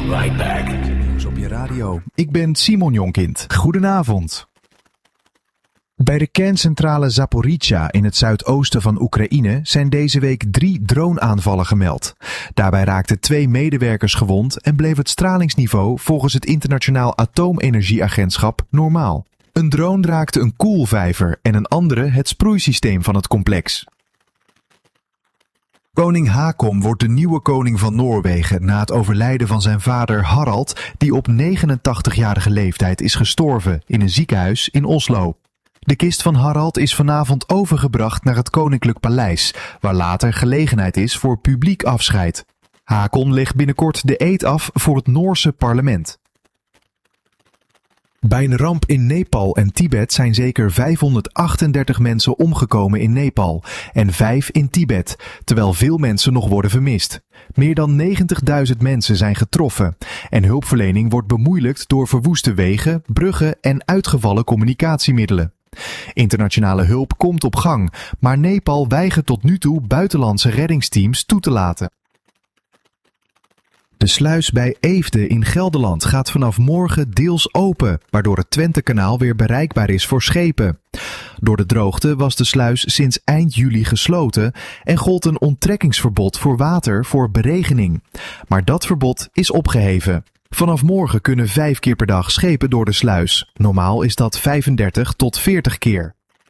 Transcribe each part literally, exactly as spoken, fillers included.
right back. Nieuws op je radio. Ik ben Simon Jonkind. Goedenavond. Bij de kerncentrale Zaporizhzhia in het zuidoosten van Oekraïne zijn deze week drie droneaanvallen gemeld. Daarbij raakten twee medewerkers gewond en bleef het stralingsniveau volgens het Internationaal Atoomenergieagentschap normaal. Een drone raakte een koelvijver en een andere het sproeisysteem van het complex. Koning Haakon wordt de nieuwe koning van Noorwegen na het overlijden van zijn vader Harald, die op negenentachtigjarige leeftijd is gestorven in een ziekenhuis in Oslo. De kist van Harald is vanavond overgebracht naar het Koninklijk Paleis, waar later gelegenheid is voor publiek afscheid. Haakon legt binnenkort de eed af voor het Noorse parlement. Bij een ramp in Nepal en Tibet zijn zeker vijfhonderdachtendertig mensen omgekomen in Nepal en vijf in Tibet, terwijl veel mensen nog worden vermist. Meer dan negentigduizend mensen zijn getroffen en hulpverlening wordt bemoeilijkt door verwoeste wegen, bruggen en uitgevallen communicatiemiddelen. Internationale hulp komt op gang, maar Nepal weigert tot nu toe buitenlandse reddingsteams toe te laten. De sluis bij Eefde in Gelderland gaat vanaf morgen deels open, waardoor het Twentekanaal weer bereikbaar is voor schepen. Door de droogte was de sluis sinds eind juli gesloten en gold een onttrekkingsverbod voor water voor beregening. Maar dat verbod is opgeheven. Vanaf morgen kunnen vijf keer per dag schepen door de sluis. Normaal is dat vijfendertig tot veertig keer.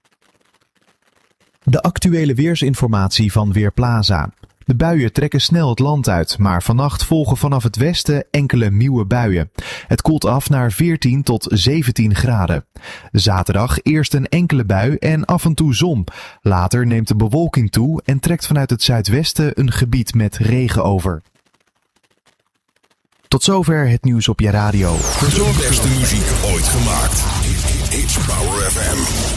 De actuele weersinformatie van Weerplaza. De buien trekken snel het land uit, maar vannacht volgen vanaf het westen enkele nieuwe buien. Het koelt af naar veertien tot zeventien graden. Zaterdag eerst een enkele bui en af en toe zon. Later neemt de bewolking toe en trekt vanuit het zuidwesten een gebied met regen over. Tot zover het nieuws op je radio. De beste muziek ooit gemaakt. H-Power F M.